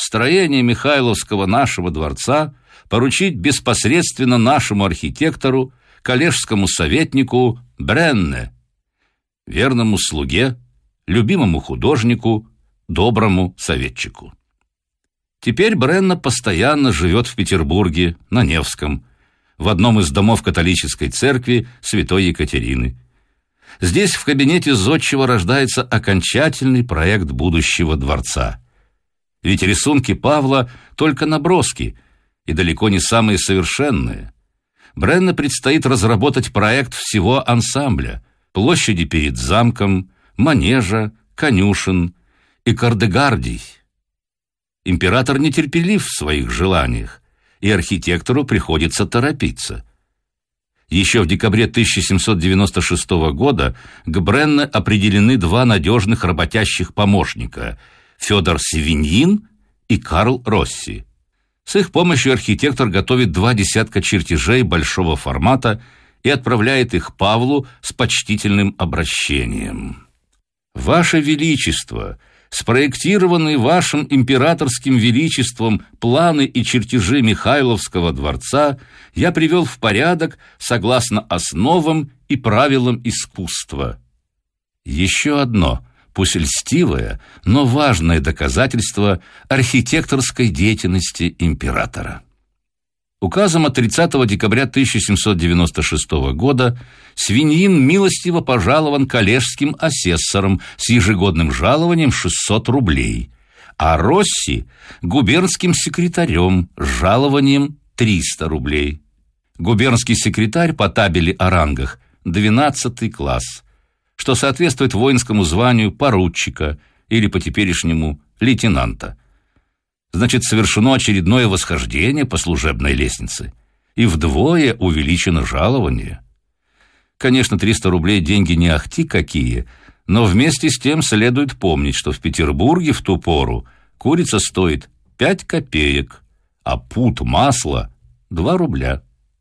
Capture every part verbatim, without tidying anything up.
строение Михайловского нашего дворца поручить безпосредственно нашему архитектору, коллежскому советнику Бренне, верному слуге, любимому художнику, доброму советчику. Теперь Бренне постоянно живет в Петербурге, на Невском, в одном из домов католической церкви святой Екатерины. Здесь в кабинете зодчего рождается окончательный проект будущего дворца. Ведь рисунки Павла только наброски и далеко не самые совершенные. Бренне предстоит разработать проект всего ансамбля, площади перед замком, манежа, конюшен и кардегардий. Император нетерпелив в своих желаниях, и архитектору приходится торопиться. Еще в декабре тысяча семьсот девяносто шестого года к Бренне определены два надежных работящих помощника – Федор Севиньин и Карл Росси. С их помощью архитектор готовит два десятка чертежей большого формата и отправляет их Павлу с почтительным обращением. «Ваше Величество, спроектированные вашим императорским величеством планы и чертежи Михайловского дворца я привел в порядок согласно основам и правилам искусства». Еще одно, пусть льстивое, но важное доказательство архитекторской деятельности императора. Указом от тридцатого декабря тысяча семьсот девяносто шестого года Свиньин милостиво пожалован коллежским асессором с ежегодным жалованием шестьсот рублей, а Росси – губернским секретарем с жалованием триста рублей. Губернский секретарь по табели о рангах – двенадцатый класс, что соответствует воинскому званию поручика или по-теперешнему лейтенанта. Значит, совершено очередное восхождение по служебной лестнице, и вдвое увеличено жалование. Конечно, триста рублей деньги не ахти какие, но вместе с тем следует помнить, что в Петербурге в ту пору курица стоит пять копеек, а пуд масла – два рубля.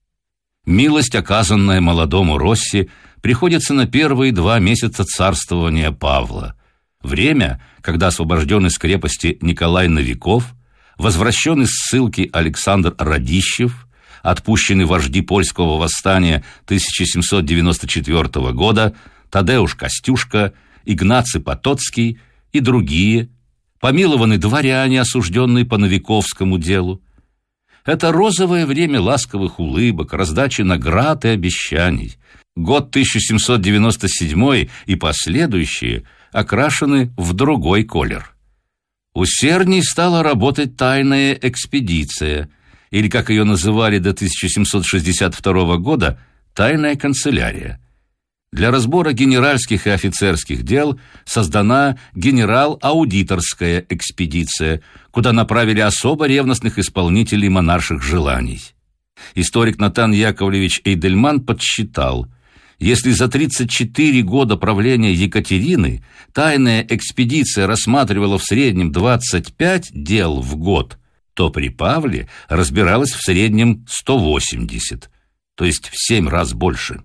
Милость, оказанная молодому Росси, приходится на первые два месяца царствования Павла. Время, когда освобожден из крепости Николай Новиков, возвращен из ссылки Александр Радищев, отпущенный вожди польского восстания тысяча семьсот девяносто четвёртого года Тадеуш Костюшка, Игнаций Потоцкий и другие, помилованы дворяне, осужденные по Новиковскому делу. Это розовое время ласковых улыбок, раздачи наград и обещаний. Год тысяча семьсот девяносто седьмой и последующие окрашены в другой колер. Усердней стала работать тайная экспедиция, или, как ее называли до тысяча семьсот шестьдесят второго года, тайная канцелярия. Для разбора генеральских и офицерских дел создана генерал-аудиторская экспедиция, куда направили особо ревностных исполнителей монарших желаний. Историк Натан Яковлевич Эйдельман подсчитал, если за тридцать четыре года правления Екатерины тайная экспедиция рассматривала в среднем двадцать пять дел в год, то при Павле разбиралась в среднем сто восемьдесят, то есть в семь раз больше.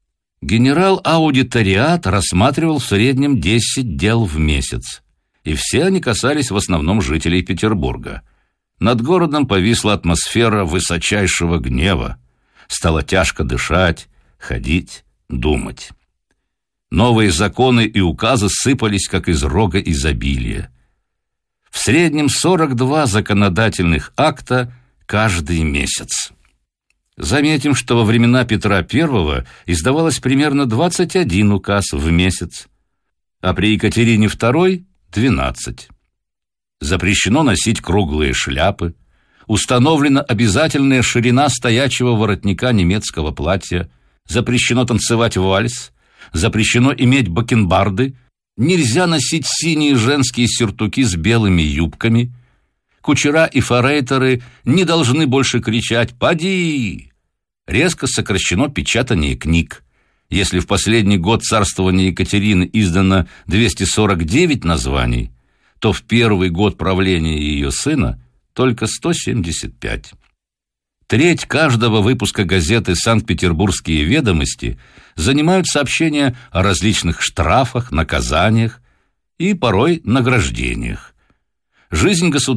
Генерал-аудиториат рассматривал в среднем десять дел в месяц, и все они касались в основном жителей Петербурга. Над городом повисла атмосфера высочайшего гнева. Стало тяжко дышать, ходить, думать. Новые законы и указы сыпались, как из рога изобилия. В среднем сорок два законодательных акта каждый месяц. Заметим, что во времена Петра Первого издавалось примерно двадцать один указ в месяц, а при Екатерине Второй – двенадцать. Запрещено носить круглые шляпы, установлена обязательная ширина стоячего воротника немецкого платья, запрещено танцевать вальс, запрещено иметь бакенбарды, нельзя носить синие женские сюртуки с белыми юбками, кучера и форейтеры не должны больше кричать «Поди!». Резко сокращено печатание книг. Если в последний год царствования Екатерины издано двести сорок девять названий, то в первый год правления ее сына только сто семьдесят пять. Треть каждого выпуска газеты «Санкт-Петербургские ведомости» занимают сообщения о различных штрафах, наказаниях и порой награждениях. Жизнь государства